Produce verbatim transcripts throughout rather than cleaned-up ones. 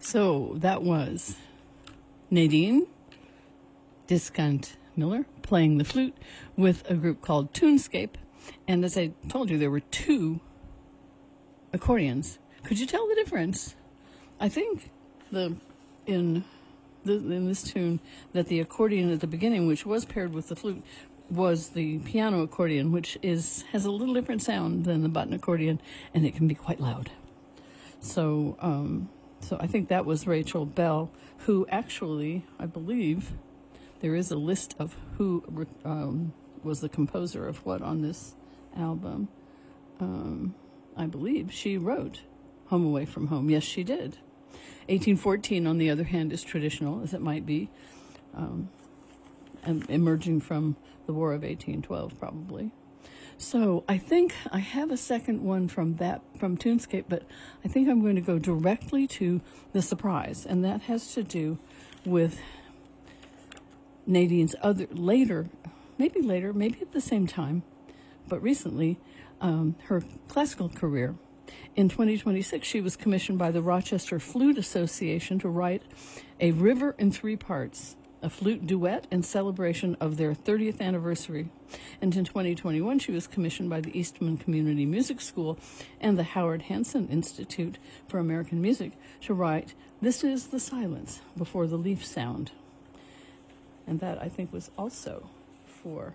So that was Nadine Discount Miller playing the flute with a group called Tunescape. And as I told you, there were two accordions. Could you tell the difference? I think the in the, in this tune that the accordion at the beginning, which was paired with the flute, was the piano accordion, which is has a little different sound than the button accordion, and it can be quite loud. So, um, so I think that was Rachel Bell, who actually, I believe, there is a list of who um, was the composer of what on this album. Um, I believe she wrote Home Away from Home. Yes, she did. eighteen fourteen, on the other hand, is traditional, as it might be, um, emerging from the War of eighteen twelve, probably. So I think I have a second one from that, from Tunescape, but I think I'm going to go directly to the surprise, and that has to do with Nadine's other, later, maybe later, maybe at the same time, but recently, um, her classical career. In twenty twenty-six, she was commissioned by the Rochester Flute Association to write A River in Three Parts, a flute duet in celebration of their thirtieth anniversary. And in twenty twenty-one, she was commissioned by the Eastman Community Music School and the Howard Hanson Institute for American Music to write This Is the Silence Before the Leaf Sound. And that, I think, was also for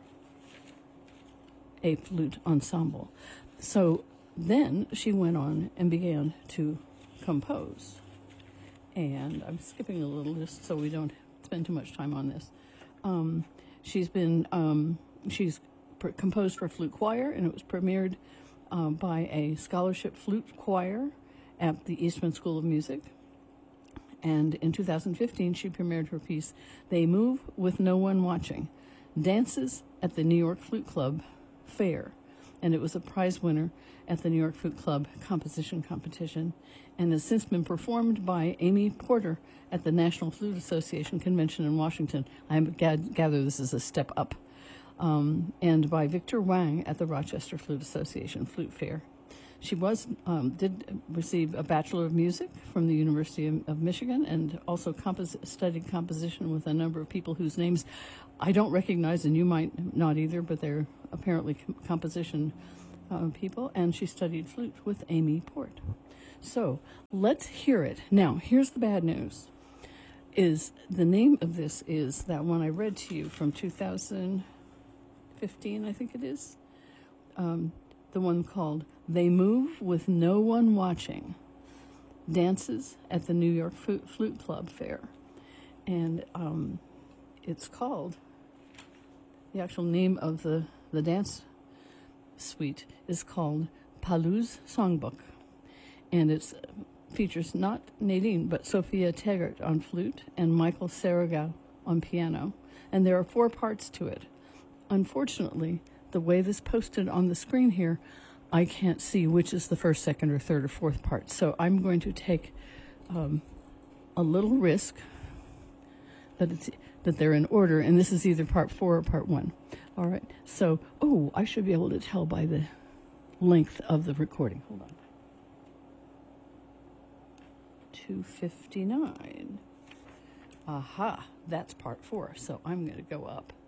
a flute ensemble. So then she went on and began to compose. And I'm skipping a little just so we don't spend too much time on this. Um, she's been, um, she's pr- composed for flute choir, and it was premiered uh, by a scholarship flute choir at the Eastman School of Music. And in two thousand fifteen, she premiered her piece, They Move with No One Watching, Dances at the New York Flute Club Fair. And it was a prize winner at the New York Flute Club composition competition, and has since been performed by Amy Porter at the National Flute Association Convention in Washington. I gather this is a step up. Um, and by Victor Wang at the Rochester Flute Association Flute Fair. She was um, did receive a Bachelor of Music from the University of Michigan, and also compos- studied composition with a number of people whose names I don't recognize, and you might not either, but they're apparently com- composition uh, people. And she studied flute with Amy Port. So let's hear it. Now, here's the bad news. Is the name of this is that one I read to you from two thousand fifteen, I think it is. Um, the one called They Move with No One Watching, Dances at the New York Flute, Flute Club Fair. And um, it's called, the actual name of the, the dance suite is called Palou's Songbook. And it features not Nadine, but Sophia Taggart on flute and Michael Saragow on piano. And there are four parts to it. Unfortunately, the way this posted on the screen here, I can't see which is the first, second, or third, or fourth part. So I'm going to take um, a little risk that it's that they're in order, and this is either part four or part one. All right. So, oh, I should be able to tell by the length of the recording. Hold on. two fifty-nine. Aha, that's part four. So I'm going to go up